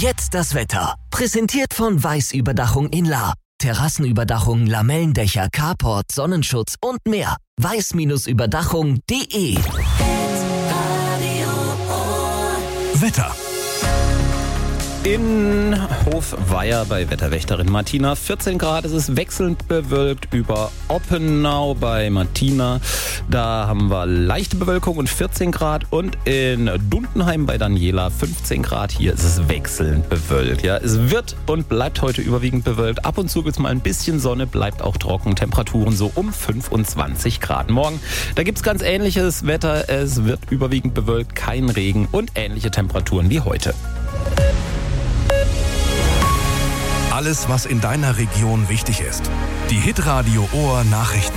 jetzt das Wetter. Präsentiert von Weiß-Überdachung in Lahr. Terrassenüberdachung, Lamellendächer, Carport, Sonnenschutz und mehr. weiß-überdachung.de. Wetter. In Hofweier bei Wetterwächterin Martina 14 Grad, es ist wechselnd bewölkt über Oppenau bei Martina. Da haben wir leichte Bewölkung und 14 Grad und in Dundenheim bei Daniela 15 Grad. Hier ist es wechselnd bewölkt. Ja, es wird und bleibt heute überwiegend bewölkt. Ab und zu gibt es mal ein bisschen Sonne, bleibt auch trocken. Temperaturen so um 25 Grad. Morgen, da gibt es ganz ähnliches Wetter. Es wird überwiegend bewölkt, kein Regen und ähnliche Temperaturen wie heute. Alles, was in deiner Region wichtig ist. Die Hitradio Ohr Nachrichten.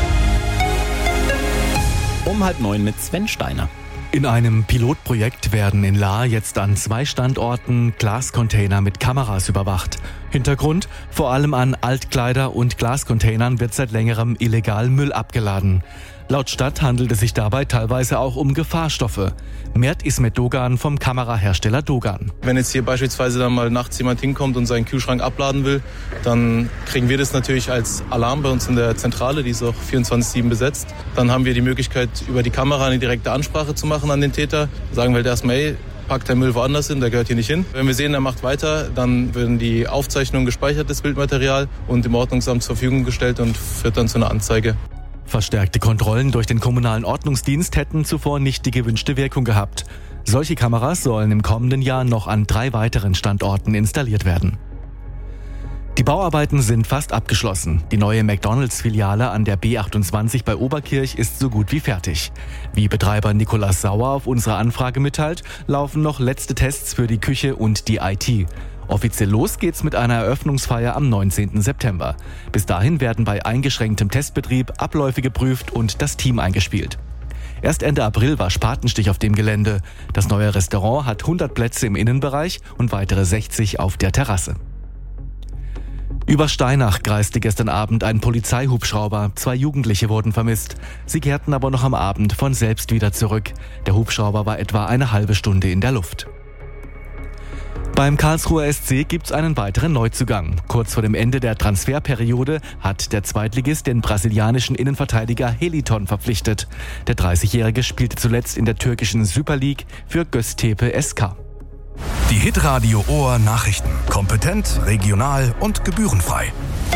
Um 8:30 mit Sven Steiner. In einem Pilotprojekt werden in Lahr jetzt an 2 Standorten Glascontainer mit Kameras überwacht. Hintergrund: vor allem an Altkleider- und Glascontainern wird seit längerem illegal Müll abgeladen. Laut Stadt handelt es sich dabei teilweise auch um Gefahrstoffe. Mert Ismet Dogan vom Kamerahersteller Dogan. Wenn jetzt hier beispielsweise dann mal nachts jemand hinkommt und seinen Kühlschrank abladen will, dann kriegen wir das natürlich als Alarm bei uns in der Zentrale, die ist auch 24/7 besetzt. Dann haben wir die Möglichkeit, über die Kamera eine direkte Ansprache zu machen an den Täter. Sagen wir erstmal, hey, pack dein Müll woanders hin, der gehört hier nicht hin. Wenn wir sehen, er macht weiter, dann werden die Aufzeichnungen gespeichert, das Bildmaterial, und dem Ordnungsamt zur Verfügung gestellt und führt dann zu einer Anzeige. Verstärkte Kontrollen durch den kommunalen Ordnungsdienst hätten zuvor nicht die gewünschte Wirkung gehabt. Solche Kameras sollen im kommenden Jahr noch an 3 weiteren Standorten installiert werden. Die Bauarbeiten sind fast abgeschlossen. Die neue McDonalds-Filiale an der B28 bei Oberkirch ist so gut wie fertig. Wie Betreiber Nikolaus Sauer auf unsere Anfrage mitteilt, laufen noch letzte Tests für die Küche und die IT. Offiziell los geht's mit einer Eröffnungsfeier am 19. September. Bis dahin werden bei eingeschränktem Testbetrieb Abläufe geprüft und das Team eingespielt. Erst Ende April war Spatenstich auf dem Gelände. Das neue Restaurant hat 100 Plätze im Innenbereich und weitere 60 auf der Terrasse. Über Steinach kreiste gestern Abend ein Polizeihubschrauber. 2 Jugendliche wurden vermisst. Sie kehrten aber noch am Abend von selbst wieder zurück. Der Hubschrauber war etwa eine halbe Stunde in der Luft. Beim Karlsruher SC gibt's einen weiteren Neuzugang. Kurz vor dem Ende der Transferperiode hat der Zweitligist den brasilianischen Innenverteidiger Heliton verpflichtet. Der 30-Jährige spielte zuletzt in der türkischen Super League für Göztepe SK. Die Hitradio Ohr Nachrichten. Kompetent, regional und gebührenfrei.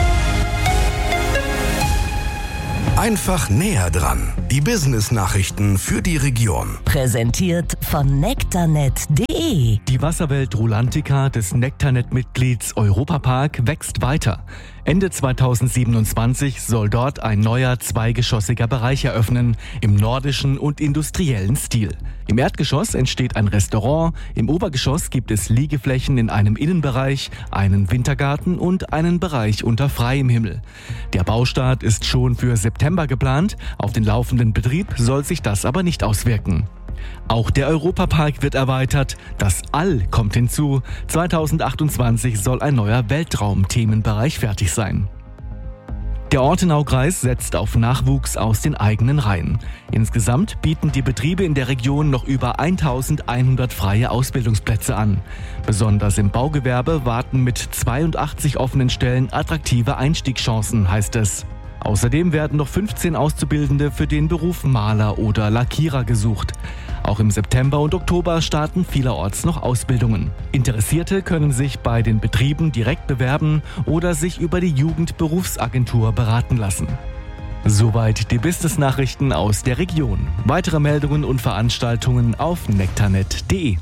Einfach näher dran. Die Business-Nachrichten für die Region. Präsentiert von nektarnet.de. Die Wasserwelt Rulantica des Nektarnet-Mitglieds Europapark wächst weiter. Ende 2027 soll dort ein neuer zweigeschossiger Bereich eröffnen, im nordischen und industriellen Stil. Im Erdgeschoss entsteht ein Restaurant, im Obergeschoss gibt es Liegeflächen in einem Innenbereich, einen Wintergarten und einen Bereich unter freiem Himmel. Der Baustart ist schon für September geplant, auf den laufenden Betrieb soll sich das aber nicht auswirken. Auch der Europapark wird erweitert, das All kommt hinzu. 2028 soll ein neuer Weltraum-Themenbereich fertig sein. Der Ortenaukreis setzt auf Nachwuchs aus den eigenen Reihen. Insgesamt bieten die Betriebe in der Region noch über 1100 freie Ausbildungsplätze an. Besonders im Baugewerbe warten mit 82 offenen Stellen attraktive Einstiegschancen, heißt es. Außerdem werden noch 15 Auszubildende für den Beruf Maler oder Lackierer gesucht. Auch im September und Oktober starten vielerorts noch Ausbildungen. Interessierte können sich bei den Betrieben direkt bewerben oder sich über die Jugendberufsagentur beraten lassen. Soweit die Business-Nachrichten aus der Region. Weitere Meldungen und Veranstaltungen auf nektarnet.de.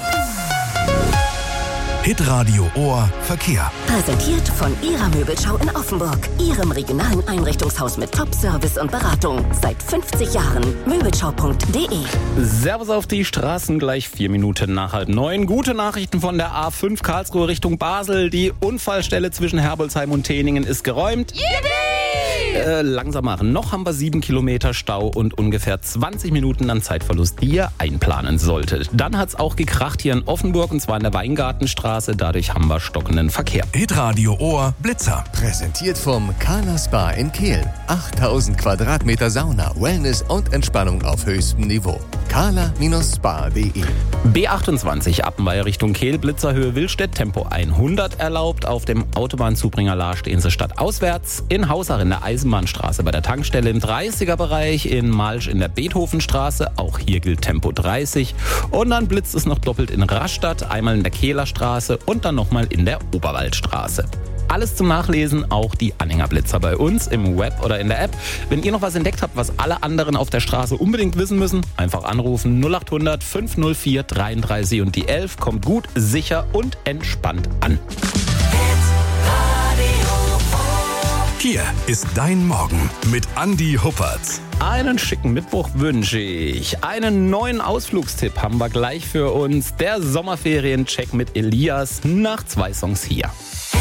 Hitradio Ohr Verkehr. Präsentiert von Ihrer Möbelschau in Offenburg. Ihrem regionalen Einrichtungshaus mit Top-Service und Beratung. Seit 50 Jahren. Möbelschau.de. Servus auf die Straßen, gleich 4 Minuten nach 8:30. Gute Nachrichten von der A5 Karlsruhe Richtung Basel. Die Unfallstelle zwischen Herbolzheim und Teningen ist geräumt. Yippie! Langsam machen. Noch haben wir 7 Kilometer Stau und ungefähr 20 Minuten an Zeitverlust, die ihr einplanen solltet. Dann hat's auch gekracht hier in Offenburg, und zwar in der Weingartenstraße. Dadurch haben wir stockenden Verkehr. Hitradio Ohr Blitzer. Präsentiert vom Kala Spa in Kehl. 8000 Quadratmeter Sauna, Wellness und Entspannung auf höchstem Niveau. kala-spa.de. B28 Appenweier Richtung Kehl, Blitzerhöhe Willstedt, Tempo 100 erlaubt. Auf dem Autobahnzubringer Lahr stehen Sie stadtauswärts. In Hausach in der Eisenbahnstraße bei der Tankstelle im 30er-Bereich. In Malsch in der Beethovenstraße, auch hier gilt Tempo 30. Und dann blitzt es noch doppelt in Rastatt, einmal in der Kehler Straße und dann nochmal in der Oberwaldstraße. Alles zum Nachlesen, auch die Anhängerblitzer bei uns im Web oder in der App. Wenn ihr noch was entdeckt habt, was alle anderen auf der Straße unbedingt wissen müssen, einfach anrufen 0800 504 33 und die 11. Kommt gut, sicher und entspannt an. Hier ist dein Morgen mit Andi Huppertz. Einen schicken Mittwoch wünsche ich. Einen neuen Ausflugstipp haben wir gleich für uns. Der Sommerferien-Check mit Elias nach 2 Songs hier.